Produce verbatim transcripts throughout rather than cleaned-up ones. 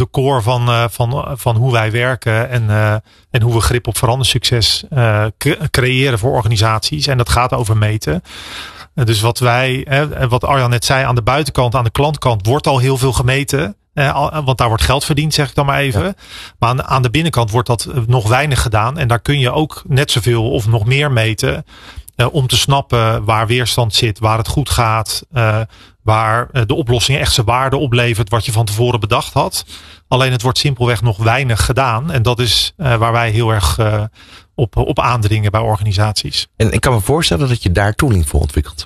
de core van, uh, van, van hoe wij werken en, uh, en hoe we grip op verandersucces uh, creëren voor organisaties. En dat gaat over meten. Uh, dus wat wij, uh, wat Arjan net zei, aan de buitenkant, aan de klantkant wordt al heel veel gemeten. Uh, want daar wordt geld verdiend, zeg ik dan maar even. Ja. Maar aan, aan de binnenkant wordt dat nog weinig gedaan. En daar kun je ook net zoveel of nog meer meten. Uh, om te snappen waar weerstand zit, waar het goed gaat. Uh, waar uh, de oplossing echt zijn waarde oplevert wat je van tevoren bedacht had. Alleen het wordt simpelweg nog weinig gedaan. En dat is uh, waar wij heel erg uh, op, op aandringen bij organisaties. En ik kan me voorstellen dat je daar tooling voor ontwikkelt.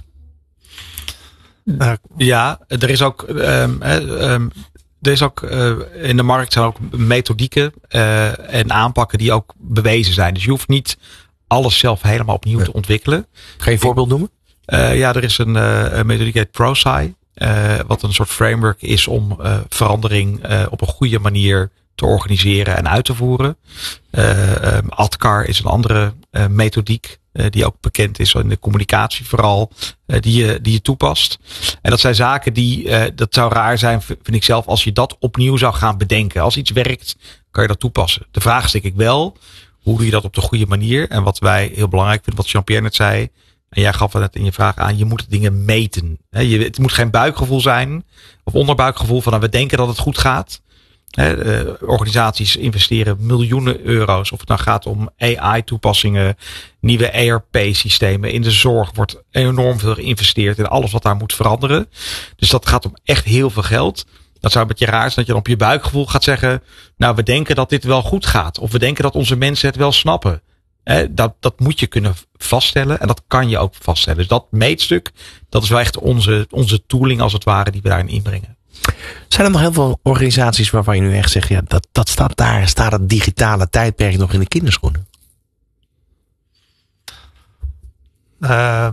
Uh, ja, er is ook... Um, um, Er is ook uh, in de markt zijn ook methodieken uh, en aanpakken die ook bewezen zijn. Dus je hoeft niet alles zelf helemaal opnieuw nee. te ontwikkelen. Ga je een voorbeeld noemen? Uh, ja, er is een, uh, een methodiek die heet ProSci. Uh, wat een soort framework is om uh, verandering uh, op een goede manier te organiseren en uit te voeren. Uh, um, ADKAR is een andere uh, methodiek. Uh, die ook bekend is in de communicatie vooral. Uh, die, je, die je toepast. En dat zijn zaken die, uh, dat zou raar zijn vind ik zelf. Als je dat opnieuw zou gaan bedenken. Als iets werkt kan je dat toepassen. De vraag is denk ik wel. Hoe doe je dat op de goede manier? En wat wij heel belangrijk vinden. Wat Jean-Pierre net zei. En jij gaf het net in je vraag aan. Je moet dingen meten. He, je, het moet geen buikgevoel zijn. Of onderbuikgevoel van nou, we denken dat het goed gaat. He, uh, organisaties investeren miljoenen euro's. Of het nou gaat om A I-toepassingen, nieuwe E R P-systemen. In de zorg wordt enorm veel geïnvesteerd in alles wat daar moet veranderen. Dus dat gaat om echt heel veel geld. Dat zou een beetje raar zijn dat je dan op je buikgevoel gaat zeggen. Nou, we denken dat dit wel goed gaat. Of we denken dat onze mensen het wel snappen. He, dat, dat moet je kunnen vaststellen. En dat kan je ook vaststellen. Dus dat meetstuk, dat is wel echt onze, onze tooling als het ware die we daarin inbrengen. Zijn er nog heel veel organisaties waarvan je nu echt zegt, ja, dat, dat staat daar, staat het digitale tijdperk nog in de kinderschoenen? Uh,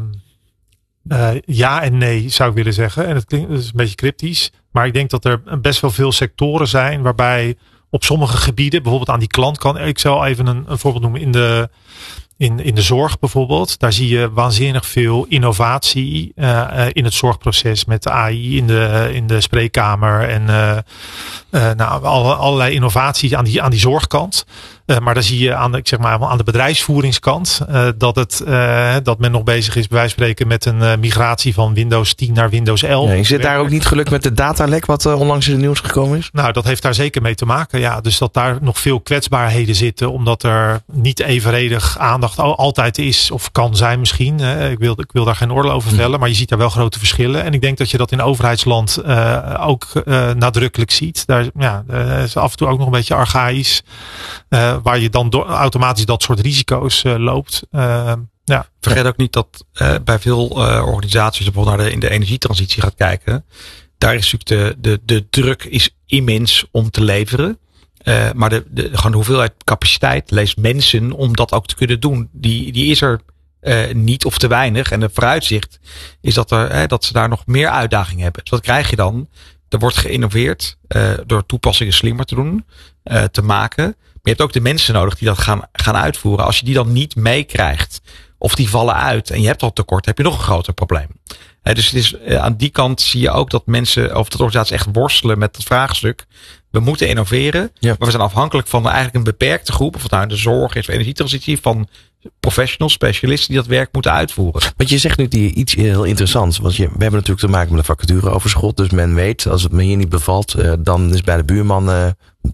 uh, ja en nee, zou ik willen zeggen. En het klinkt dat is een beetje cryptisch. Maar ik denk dat er best wel veel sectoren zijn waarbij op sommige gebieden, bijvoorbeeld aan die klantkant, ik zal even een, een voorbeeld noemen in de In, in de zorg bijvoorbeeld, daar zie je waanzinnig veel innovatie uh, in het zorgproces met A I in de, in de spreekkamer en uh, uh, nou, alle, allerlei innovaties aan die, aan die zorgkant. Uh, maar dan zie je aan de, ik zeg maar, aan de bedrijfsvoeringskant uh, dat, het, uh, dat men nog bezig is bij wijze van spreken met een uh, migratie van Windows tien naar Windows elf. Nee, zit daar ook niet gelukt met de datalek wat uh, onlangs in het nieuws gekomen is? Nou, dat heeft daar zeker mee te maken. Ja, dus dat daar nog veel kwetsbaarheden zitten omdat er niet evenredig aandacht altijd is of kan zijn misschien. Uh, ik, wil, ik wil daar geen oordeel over vellen, maar je ziet daar wel grote verschillen. En ik denk dat je dat in overheidsland uh, ook uh, nadrukkelijk ziet. Daar ja, uh, is af en toe ook nog een beetje archaïs. Uh, waar je dan do- automatisch dat soort risico's uh, loopt. Uh, ja. Vergeet ook niet dat uh, bij veel uh, organisaties, bijvoorbeeld naar de, in de energietransitie gaat kijken. Daar is natuurlijk de, de, de druk is immens om te leveren. Uh, maar de, de, gewoon de hoeveelheid capaciteit, lees mensen om dat ook te kunnen doen. Die, die is er uh, niet of te weinig. En de vooruitzicht is dat, er, hè, dat ze daar nog meer uitdagingen hebben. Dus wat krijg je dan? Er wordt geïnnoveerd uh, door toepassingen slimmer te doen, uh, te maken. Maar je hebt ook de mensen nodig die dat gaan, gaan uitvoeren. Als je die dan niet meekrijgt of die vallen uit en je hebt al tekort, heb je nog een groter probleem. Uh, dus het is, uh, aan die kant zie je ook dat mensen of dat organisaties echt worstelen met het vraagstuk. We moeten innoveren, ja. Maar we zijn afhankelijk van eigenlijk een beperkte groep, of het nou in de zorg is of energietransitie, van professionals, specialisten die dat werk moeten uitvoeren. Want je zegt nu die iets heel interessants. Want je, we hebben natuurlijk te maken met een vacatureoverschot. Dus men weet, als het me hier niet bevalt, uh, dan is bij de buurman uh,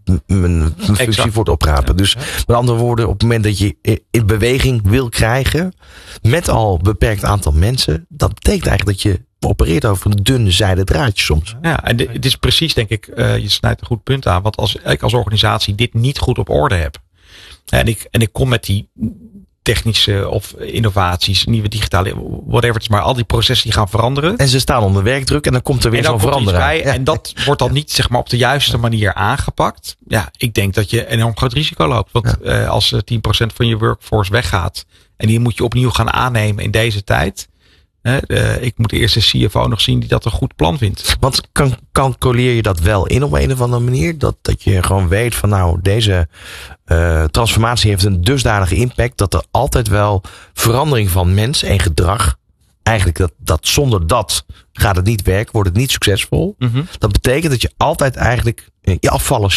mijn functie exact. Voor het oprapen. Ja, dus ja. Met andere woorden, op het moment dat je in beweging wil krijgen, met al beperkt aantal mensen, dat betekent eigenlijk dat je opereert over een dunne zijde draadje soms. Ja, en dit, dit is precies, denk ik, uh, je snijdt een goed punt aan. Want als ik als organisatie dit niet goed op orde heb, en ik, en ik kom met die technische of innovaties, nieuwe digitale, whatever het is, maar al die processen die gaan veranderen. En ze staan onder werkdruk en dan komt er weer zo'n verandering. Bij, ja. En dat wordt dan niet zeg maar op de juiste manier aangepakt. Ja, ik denk dat je een enorm groot risico loopt. Want ja. uh, als tien procent van je workforce weggaat en die moet je opnieuw gaan aannemen in deze tijd. Uh, uh, ik moet eerst de C F O nog zien die dat een goed plan vindt. Want kan, calculeer je dat wel in op een of andere manier? Dat, dat je gewoon weet van nou, deze uh, transformatie heeft een dusdanige impact dat er altijd wel verandering van mens en gedrag, eigenlijk dat, dat zonder dat gaat het niet werken, wordt het niet succesvol. Mm-hmm. Dat betekent dat je altijd eigenlijk je afvallen